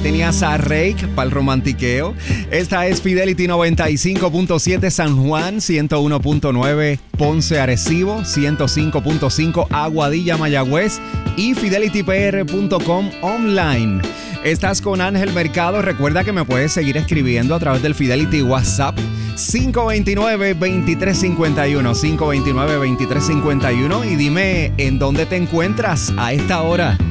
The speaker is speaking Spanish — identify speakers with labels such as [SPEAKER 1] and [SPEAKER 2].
[SPEAKER 1] tenías a Rake para el romantiqueo. Esta es Fidelity 95.7 San Juan, 101.9 Ponce Arecibo, 105.5 Aguadilla Mayagüez y fidelitypr.com online. Estás con Ángel Mercado. Recuerda que me puedes seguir escribiendo a través del Fidelity WhatsApp 529-2351 y dime en dónde te encuentras a esta hora.